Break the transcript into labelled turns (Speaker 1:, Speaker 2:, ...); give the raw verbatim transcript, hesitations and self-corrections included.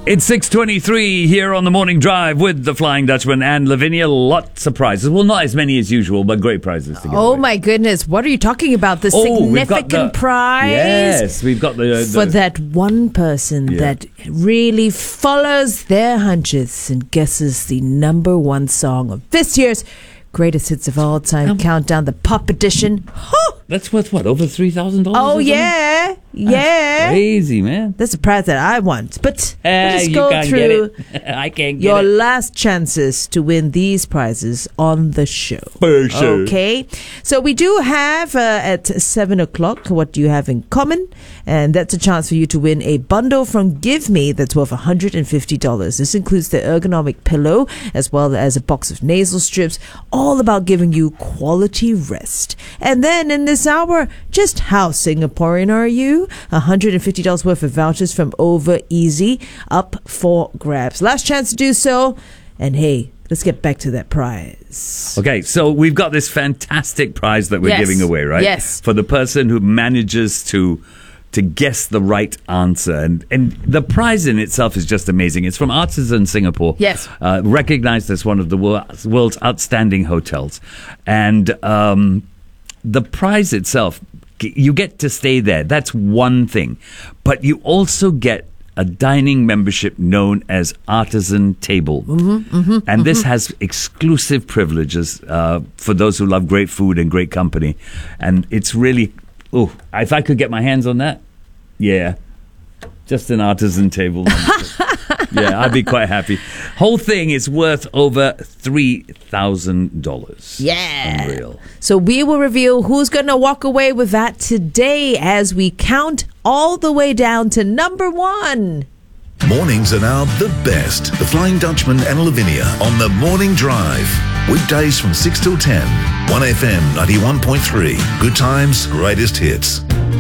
Speaker 1: It's six twenty-three here on the Morning Drive with the Flying Dutchman and Lavinia. Lots of prizes. Well, not as many as usual, but great prizes to give
Speaker 2: Oh,
Speaker 1: away.
Speaker 2: my goodness. What are you talking about? The
Speaker 1: Oh, we've
Speaker 2: significant
Speaker 1: got the-
Speaker 2: prize?
Speaker 1: Yes, we've got the... the
Speaker 2: For that one person
Speaker 1: Yeah.
Speaker 2: that really follows their hunches and guesses the number one song of this year's Greatest Hits of All Time
Speaker 1: Um,
Speaker 2: Countdown, the Pop Edition. Oh,
Speaker 1: That's worth, what, over three thousand dollars?
Speaker 2: oh yeah. Yeah.
Speaker 1: Crazy, man.
Speaker 2: That's a prize that I want. But
Speaker 1: Uh,
Speaker 2: we'll just
Speaker 1: you
Speaker 2: go
Speaker 1: can't
Speaker 2: through
Speaker 1: get it. I can't get
Speaker 2: your
Speaker 1: it.
Speaker 2: last chances to win these prizes on the show.
Speaker 1: For sure.
Speaker 2: Okay. So we do have uh, at seven o'clock, What Do You Have in Common? And that's a chance for you to win a bundle from Give Me that's worth one hundred fifty dollars. This includes the ergonomic pillow as well as a box of nasal strips, all about giving you quality rest. And then in this hour, just how Singaporean are you? one hundred fifty dollars worth of vouchers from Over Easy up for grabs. Last chance to do so. And hey, let's get back to that prize.
Speaker 1: Okay, so we've got this fantastic prize that we're
Speaker 2: Yes.
Speaker 1: giving away, right?
Speaker 2: Yes.
Speaker 1: For the person who manages to to guess the right answer. And and the prize in itself is just amazing. It's from Artisan Singapore.
Speaker 2: Yes.
Speaker 1: Uh, recognized as one of the wor- world's outstanding hotels. And um, the prize itself, you get to stay there. That's one thing. But you also get a dining membership known as Artisan Table. Mm-hmm, mm-hmm, and mm-hmm. this has exclusive privileges uh, for those who love great food and great company. And it's really, oh, if I could get my hands on that, yeah, just an Artisan Table. Yeah, I'd be quite happy. Whole thing is worth over three thousand dollars.
Speaker 2: Yeah.
Speaker 1: Unreal.
Speaker 2: So we will reveal who's going to walk away with that today as we count all the way down to number one.
Speaker 3: Mornings are now the best. The Flying Dutchman and Lavinia on the Morning Drive. Weekdays from six till ten. one F M ninety-one point three. Good times, greatest hits.